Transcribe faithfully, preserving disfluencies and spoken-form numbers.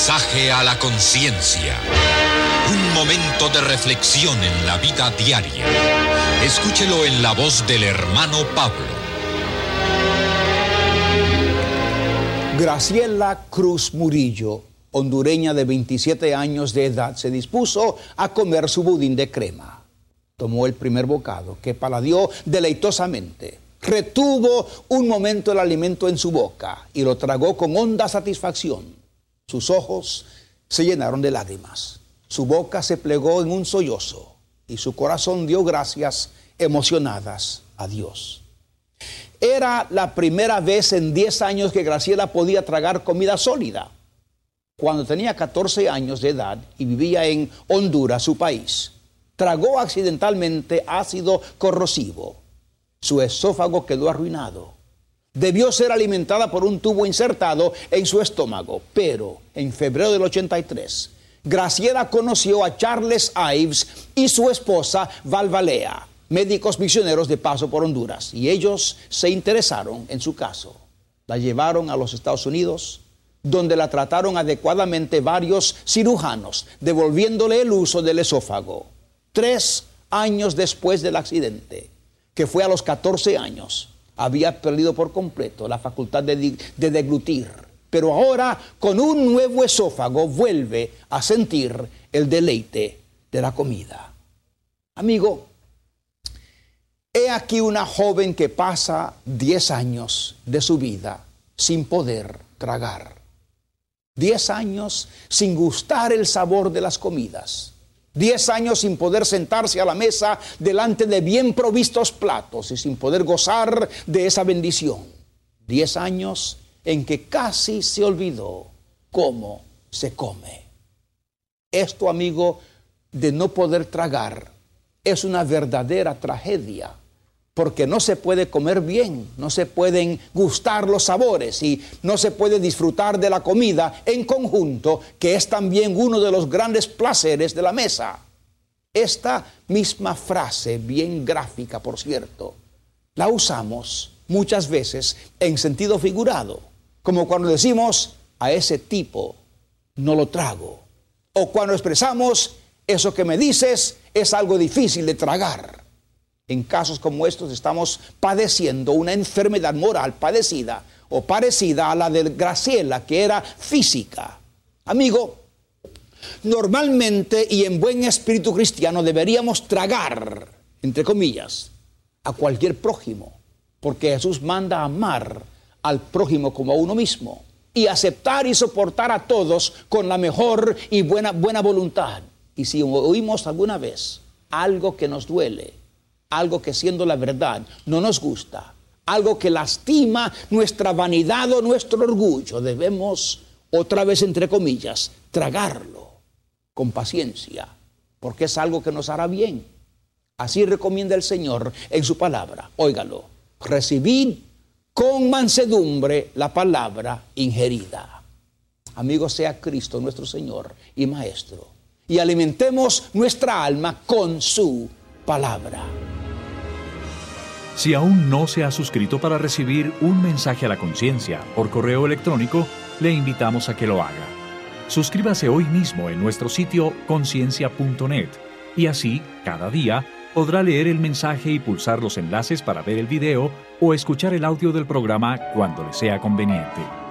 Mensaje a la conciencia. Un momento de reflexión en la vida diaria. Escúchelo en la voz del hermano Pablo. Graciela Cruz Murillo, hondureña de veintisiete años de edad, se dispuso a comer su budín de crema. Tomó el primer bocado, que paladeó deleitosamente. Retuvo un momento el alimento en su boca y lo tragó con honda satisfacción. Sus ojos se llenaron de lágrimas. Su boca se plegó en un sollozo y su corazón dio gracias emocionadas a Dios. Era la primera vez en diez años que Graciela podía tragar comida sólida. Cuando tenía catorce años de edad y vivía en Honduras, su país, tragó accidentalmente ácido corrosivo. Su esófago quedó arruinado. Debió ser alimentada por un tubo insertado en su estómago, pero en febrero del ochenta y tres, Graciela conoció a Charles Ives y su esposa Valvalea, médicos misioneros de paso por Honduras, y ellos se interesaron en su caso. La llevaron a los Estados Unidos, donde la trataron adecuadamente varios cirujanos, devolviéndole el uso del esófago. Tres años después del accidente, que fue a los catorce años, había perdido por completo la facultad de, de deglutir. Pero ahora, con un nuevo esófago, vuelve a sentir el deleite de la comida. Amigo, he aquí una joven que pasa diez años de su vida sin poder tragar. Diez años sin gustar el sabor de las comidas. Diez años sin poder sentarse a la mesa delante de bien provistos platos y sin poder gozar de esa bendición. Diez años en que casi se olvidó cómo se come. Esto, amigo, de no poder tragar es una verdadera tragedia, porque no se puede comer bien, no se pueden gustar los sabores y no se puede disfrutar de la comida en conjunto, que es también uno de los grandes placeres de la mesa. Esta misma frase, bien gráfica por cierto, la usamos muchas veces en sentido figurado, como cuando decimos, a ese tipo no lo trago, o cuando expresamos, eso que me dices es algo difícil de tragar. En casos como estos estamos padeciendo una enfermedad moral padecida o parecida a la de Graciela, que era física. Amigo, normalmente y en buen espíritu cristiano deberíamos tragar, entre comillas, a cualquier prójimo, porque Jesús manda amar al prójimo como a uno mismo y aceptar y soportar a todos con la mejor y buena, buena voluntad. Y si oímos alguna vez algo que nos duele, algo que siendo la verdad no nos gusta, algo que lastima nuestra vanidad o nuestro orgullo, debemos, otra vez entre comillas, tragarlo con paciencia, porque es algo que nos hará bien. Así recomienda el Señor en su palabra. Óigalo, recibid con mansedumbre la palabra ingerida. Amigo, sea Cristo nuestro Señor y Maestro, y alimentemos nuestra alma con su palabra. Si aún no se ha suscrito para recibir un mensaje a la conciencia por correo electrónico, le invitamos a que lo haga. Suscríbase hoy mismo en nuestro sitio conciencia punto net y así, cada día, podrá leer el mensaje y pulsar los enlaces para ver el video o escuchar el audio del programa cuando le sea conveniente.